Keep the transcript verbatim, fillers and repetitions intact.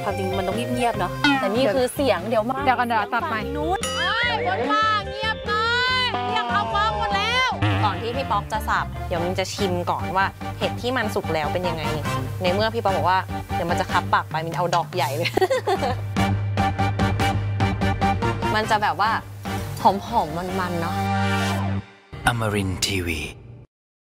ความจริงมันต้องเงียบๆเนาะแต่นี่คือเสียงเดี๋ยวมาเดี๋ยวกันเดี๋ยวตัดไปนู้นบนว่าเงียบหน่อยเรียกเอาฟ้องหมดแล้วก่อนที่พี่ป๊อกจะสับเดี๋ยวมันจะชิมก่อนว่าเห็ดที่มันสุกแล้วเป็นยังไงในเมื่อพี่ป๊อกบอกว่าเดี๋ยวมันจะคับปากไปมินเอาดอกใหญ่เลย มันจะแบบว่าหอมๆมันๆเนาะ Amarin ที วี